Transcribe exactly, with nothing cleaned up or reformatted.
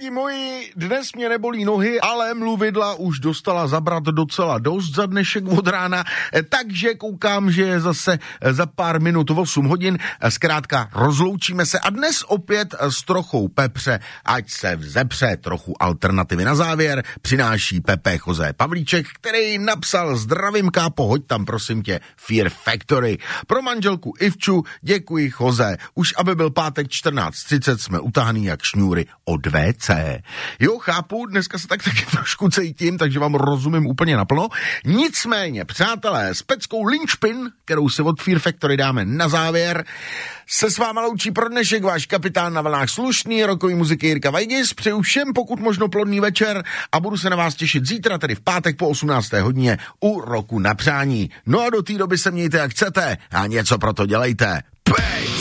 Kamarádi moji, dnes mě nebolí nohy, ale mluvidla už dostala zabrat docela dost za dnešek od rána, takže koukám, že je zase za pár minut osm hodin. Zkrátka rozloučíme se a dnes opět s trochou pepře, ať se vzepře. Trochu alternativy na závěr přináší Pepe Jose Pavlíček, který napsal: zdravím kápo, hoď tam prosím tě Fear Factory. Pro manželku Ivču děkuji Jose, už aby byl pátek čtrnáct třicet, jsme utahaný jak šňůry od vé cé. Jo, chápu, dneska se tak taky trošku cítím, takže vám rozumím úplně naplno. Nicméně, přátelé, s peckou Linchpin, kterou si od Fear Factory dáme na závěr, se s váma loučí pro dnešek váš kapitán na vlnách slušný rokový muziky Jirka Vajgis. Přeju všem pokud možno plodný večer a budu se na vás těšit zítra, tedy v pátek po osmnácté hodině u Roku na přání. No a do té doby se mějte jak chcete a něco pro to dělejte. Pej!